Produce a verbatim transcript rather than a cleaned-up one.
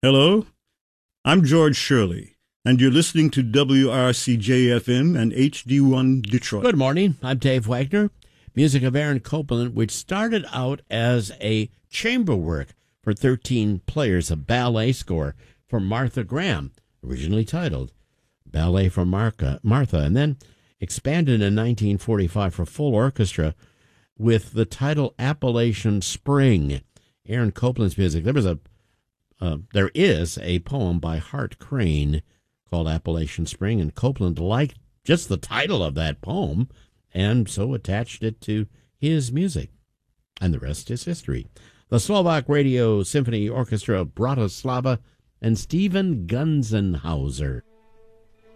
Hello, I'm George Shirley, and you're listening to W R C J F M and H D one Detroit. Good morning. I'm Dave Wagner. Music of Aaron Copland, which started out as a chamber work for thirteen players, a ballet score for Martha Graham, originally titled Ballet for Martha, Martha, and then expanded in nineteen forty-five for full orchestra with the title Appalachian Spring. Aaron Copland's music. There was a, uh, there is a poem by Hart Crane called Appalachian Spring, and Copland liked just the title of that poem, and so attached it to his music. And the rest is history. The Slovak Radio Symphony Orchestra of Bratislava and Stephen Gunzenhauser.